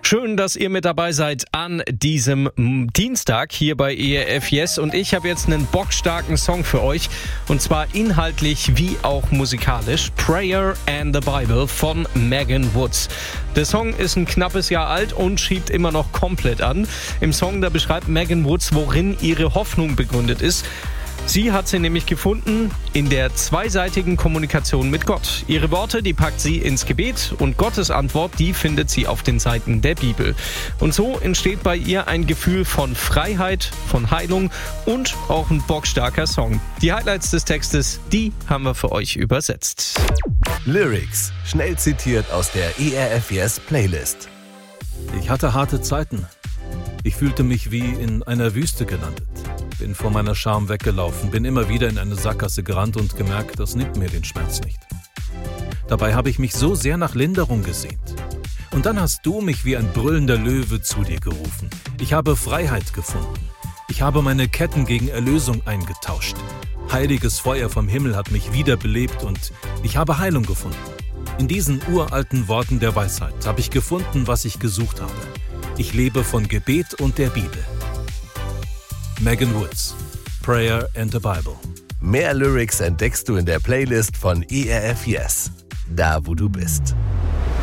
Schön, dass ihr mit dabei seid an diesem Dienstag hier bei ERF Yes. Und ich habe jetzt einen bockstarken Song für euch. Und zwar inhaltlich wie auch musikalisch. Prayer and the Bible von Megan Woods. Der Song ist ein knappes Jahr alt und schiebt immer noch komplett an. Im Song, da beschreibt Megan Woods, worin ihre Hoffnung begründet ist. Sie hat sie nämlich gefunden in der zweiseitigen Kommunikation mit Gott. Ihre Worte, die packt sie ins Gebet und Gottes Antwort, die findet sie auf den Seiten der Bibel. Und so entsteht bei ihr ein Gefühl von Freiheit, von Heilung und auch ein bockstarker Song. Die Highlights des Textes, die haben wir für euch übersetzt. Lyrics, schnell zitiert aus der ERF Yes Playlist. Ich hatte harte Zeiten. Ich fühlte mich wie in einer Wüste gelandet. Bin vor meiner Scham weggelaufen, bin immer wieder in eine Sackgasse gerannt und gemerkt, das nimmt mir den Schmerz nicht. Dabei habe ich mich so sehr nach Linderung gesehnt. Und dann hast du mich wie ein brüllender Löwe zu dir gerufen. Ich habe Freiheit gefunden. Ich habe meine Ketten gegen Erlösung eingetauscht. Heiliges Feuer vom Himmel hat mich wiederbelebt und ich habe Heilung gefunden. In diesen uralten Worten der Weisheit habe ich gefunden, was ich gesucht habe. Ich lebe von Gebet und der Bibel. Megan Woods, Prayer and the Bible. Mehr Lyrics entdeckst du in der Playlist von ERF Yes. Da, wo du bist.